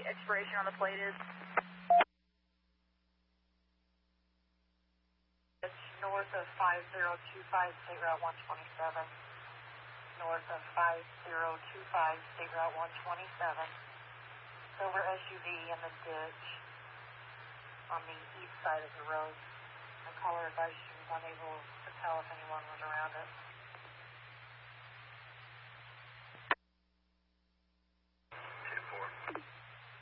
expiration on the plate is? It's north of 5025, State Route 127. North of 5025, State Route 127. Silver SUV in the ditch on the east side of the road. The caller advised she was unable to tell if anyone was around it.